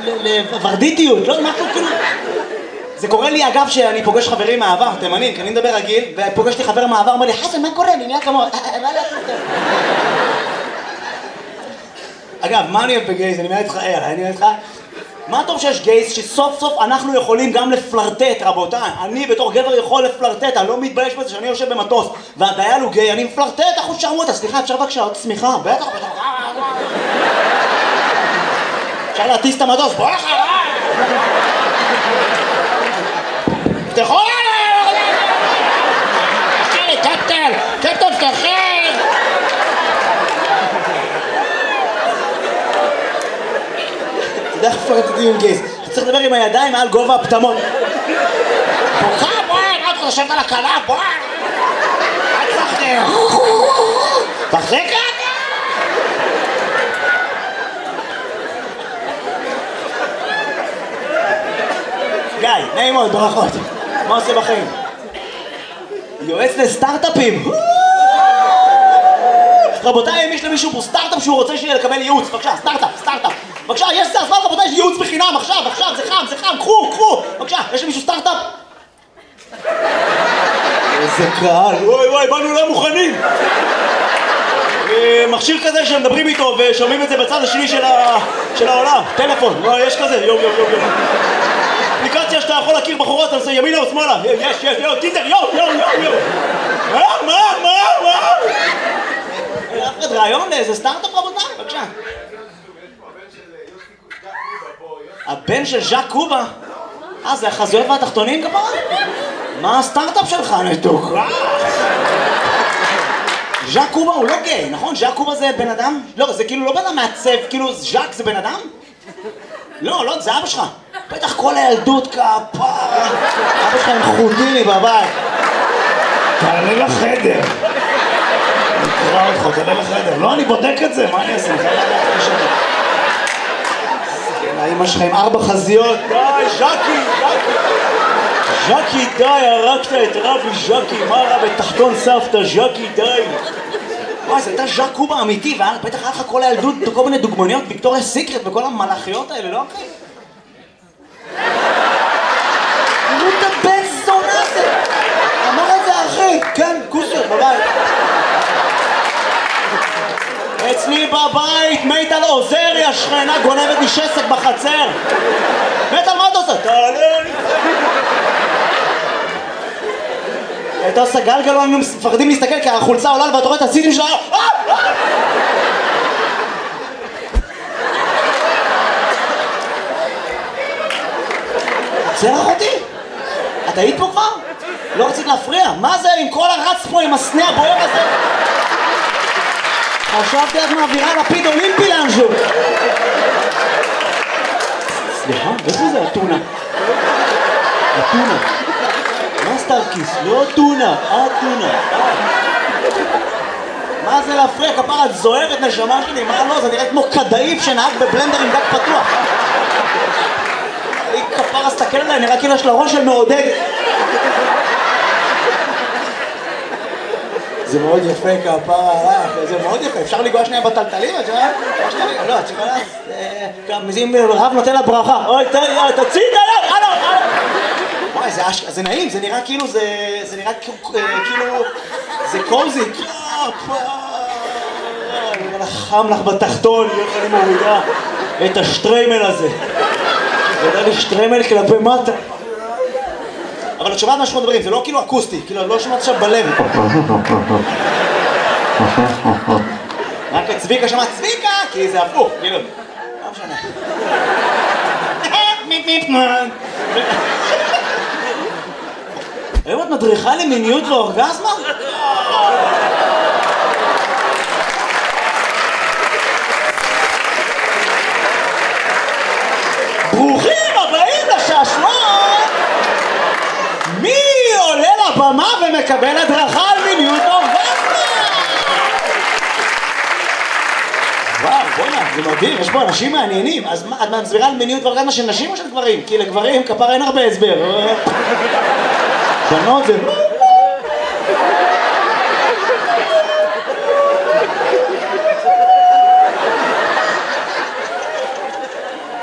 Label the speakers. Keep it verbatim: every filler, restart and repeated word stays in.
Speaker 1: לוורדיטיות, לא משהו כאילו... זה קורה לי אגב שאני פוגש חברים מהעבר, תימנים, כי אני מדבר רגיל, ופוגש לי חבר מהעבר, אומר לי, חסן, מה קורה? אני נהיה כמוה, מה לעשות? אגב, מה אני אוהב בגייז? אני מבין איתך, אני מבין איתך? מה טוב שיש גייז שסוף סוף אנחנו יכולים גם לפלרטט, רבותיי. אני בתור גבר יכול לפלרטט, אני לא מתבייש בזה שאני יושב במטוס והדייל הוא גיי, אני מפלרטט, אחוז שרמוטה, סליחה, אפשר בבקשה עוד צמיחה? בטח, בטח. אפשר להטיס את המטוס, בוא לך! פתחו עליי! תשאלי, קפטן! קפטן, פתחי! אתה יודע איך פלרטטים עם גייז? אתה צריך לדבר עם הידיים מעל גובה הפטמות. בוכה, בואי, מה אתה חושבת על הקלה? בואי! אל תפחדי! תחזיק רגע! גיא, נעים מאוד, ברכות. מה עושה בחיים? יועץ לסטארט-אפים. רבותיי, אם יש למישהו פה סטארט-אפ שהוא רוצה לקבל ייעוץ, בבקשה, סטארט-אפ, סטארט-אפ. בבקשה, יש זה הזמן, רבותיי, יש ייעוץ בחינם, עכשיו, עכשיו, זה חם, זה חם, קחו, קחו. בבקשה, יש למישהו סטארט-אפ? איזה קהל, וואי וואי, באנו לא מוכנים. מכשיר כזה שמדברים איתו ושומעים את זה בצד השני של העולם. טלפון, יש כזה, יום, יום, יום, יום. אפליקציה שאתה יכול להכיר בחורות, אתה עושה ימינה או שמאלה. יש, יש, יו, טינדר, יו, יו, יו, יו. מה, מה, מה, מה? אף אחד רעיון לאיזה סטארט-אפ רבותיי, בבקשה. הבן של ז'אק קובה? אה, זה החזויות והתחתונים כפרה? מה הסטארט-אפ שלך, נתוקה? ז'אק קובה הוא לא גיי, נכון? ז'אק קובה זה בן אדם? לא, זה כאילו לא בן אדם מעצב, כאילו ז'אק זה בן אדם? לא, לא, זה אבא שלך. בטח כל הילדות כפרה. אבא שלך עם חוטיני בבית. תעלה לחדר. נקרא אותך, תעלה לחדר. לא, אני בודק את זה, מה אני אעשה? אני חייב לדעת משנה. כן, האמא שלך עם ארבע חזיות. די, ז'קי, ז'קי. ז'קי, די, הרגת את רבי ז'קי. מה רע בתחתון סבתא, ז'קי, די. וואי, זה הייתה ז'אק קובה אמיתי, ובטח היה לך כל הילדות, כל מיני דוגמניות, ויקטוריה סיקרט וכל המלאכיות האלה, לא אחי? תראו את הבן זונה הזה! אמר את זה אחי, כן, כוסיות בבית. אצלי בבית, מיטל עוזרי, השכנה גונבת לי שסק בחצר. מיטל, מה אתה עושה? תעלה לי. הייתה עושה גלגלו, היינו מפחדים להסתכל כי החולצה עולה ואתה רואה את הסיטים שלה. עוצר אחותי? את היית פה כבר? לא רצית להפריע? מה זה עם כל הרץ פה עם הסנה הבוער הזה? חשבתי את מעבירה לפיד אולימפי לאנשהו. סליחה, איפה זה הטונה? הטונה. מה סטארקיס? לא טונה, הטונה. מה זה להפריע? כפרה, את זוהרת נשמה שלי, מה לא? זה נראה כמו כדאיף שנהג בבלנדר עם דק פתוח. היא כפרה, סתכל עליי, נראה כאילו יש לה ראש של מעודד. זה מאוד יפה כפרה, זה מאוד יפה, אפשר לגוע שנייה בטלטלים, את יודעת? לא, את יכולה, גם מזים רב נותן לה ברכה. אוי, תוציא את היד, הלו, הלו. וואי, זה נעים, זה נראה כאילו, זה נראה כאילו, זה קוזי. חם לך בתחתון, איך אני מורידה את השטריימל הזה. זה לי שטריימל כלפי מטה. אבל את שומעת מה שאנחנו מדברים, זה לא כאילו אקוסטי, כאילו לא שומעת עכשיו בלב. רק את צביקה שמעת צביקה, כי זה הפוך, כאילו. לא משנה. היום את מדריכה למיניות ואורגזמה? ברוכים הבאים לשעשועון! מי עולה לבמה ומקבל הדרכה על מיניות ואורגזמה? וואו, בוא'נה, זה מדהים, יש פה אנשים מעניינים. אז את מסבירה על מיניות ואורגזמה של נשים או של גברים? כי לגברים כפר אין הרבה הסבר. בנות זה...